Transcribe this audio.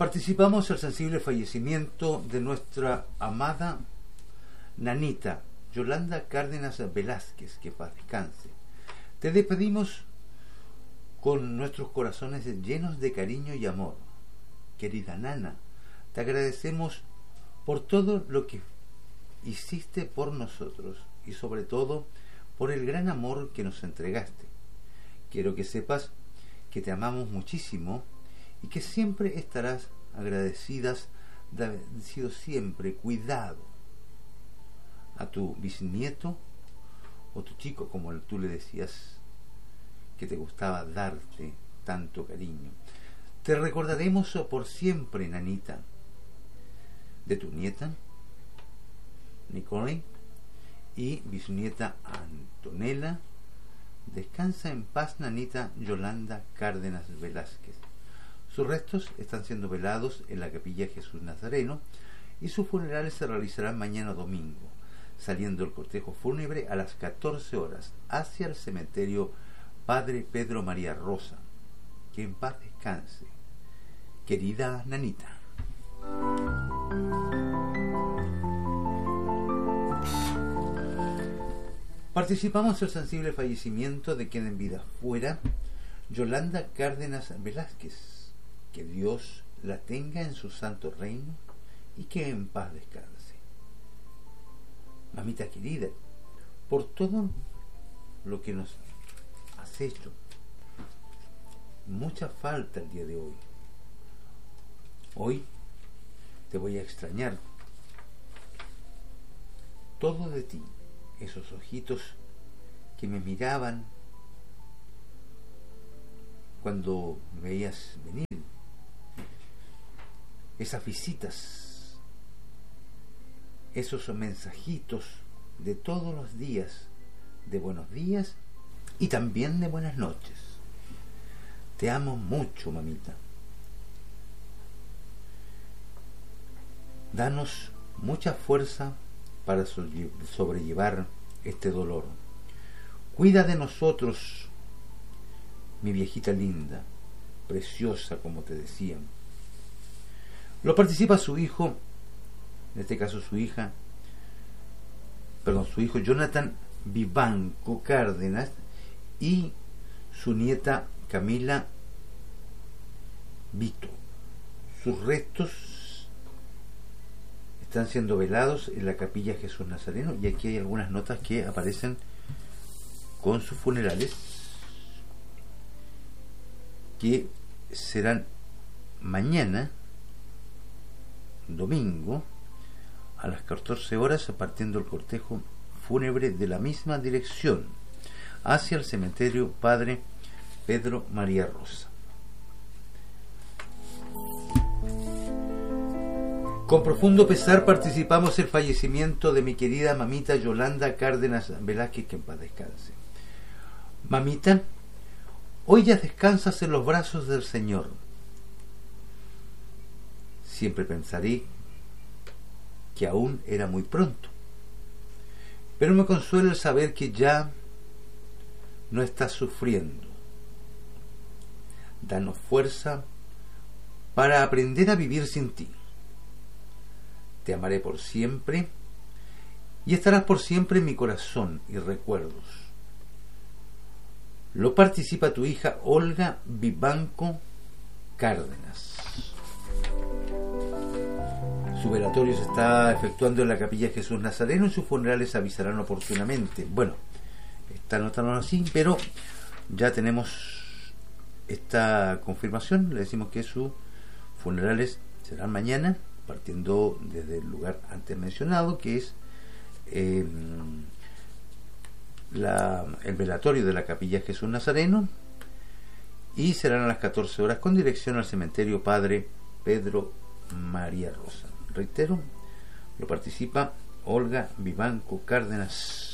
Participamos el sensible fallecimiento de nuestra amada nanita Yolanda Cárdenas Velázquez, que paz descanse. Te despedimos con nuestros corazones llenos de cariño y amor. Querida nana, te agradecemos por todo lo que hiciste por nosotros y sobre todo por el gran amor que nos entregaste. Quiero que sepas que te amamos muchísimo y que siempre estarás agradecidas de haber sido siempre cuidado a tu bisnieto o tu chico, como tú le decías que te gustaba darte tanto cariño. Te recordaremos por siempre, nanita, de tu nieta Nicole y bisnieta Antonella. Descansa en paz, nanita Yolanda Cárdenas Velázquez. Sus restos están siendo velados en la capilla Jesús Nazareno y sus funerales se realizarán mañana domingo, saliendo el cortejo fúnebre a las 14 horas hacia el cementerio Padre Pedro María Rosa. Que en paz descanse, querida nanita. Participamos en el sensible fallecimiento de quien en vida fuera Yolanda Cárdenas Velázquez. Que Dios la tenga en su santo reino y que en paz descanse. Mamita querida, por todo lo que nos has hecho, mucha falta el día de hoy. Hoy te voy a extrañar. Todo de ti, esos ojitos que me miraban cuando me veías venir, esas visitas, esos mensajitos de todos los días, de buenos días y también de buenas noches. Te amo mucho, mamita. Danos mucha fuerza para sobrellevar este dolor. Cuida de nosotros, mi viejita linda, preciosa como te decía. Lo participa su hijo, en este caso su hijo Jonathan Vivanco Cárdenas y su nieta Camila Vito. Sus restos están siendo velados en la capilla Jesús Nazareno y aquí hay algunas notas que aparecen con sus funerales que serán mañana domingo a las 14 horas partiendo el cortejo fúnebre de la misma dirección hacia el cementerio Padre Pedro María Rosa. Con profundo pesar participamos el fallecimiento de mi querida mamita Yolanda Cárdenas Velázquez, que en paz descanse. Mamita, hoy ya descansas en los brazos del Señor. Siempre pensaré que aún era muy pronto, pero me consuela el saber que ya no estás sufriendo. Danos fuerza para aprender a vivir sin ti. Te amaré por siempre y estarás por siempre en mi corazón y recuerdos. Lo participa tu hija Olga Vivanco Cárdenas. Su velatorio se está efectuando en la capilla Jesús Nazareno y sus funerales avisarán oportunamente. Bueno, está anotado así, pero ya tenemos esta confirmación. Le decimos que sus funerales serán mañana, partiendo desde el lugar antes mencionado, que es el velatorio de la capilla Jesús Nazareno, y serán a las 14 horas con dirección al cementerio Padre Pedro María Rosa. Reitero, lo participa Olga Vivanco Cárdenas.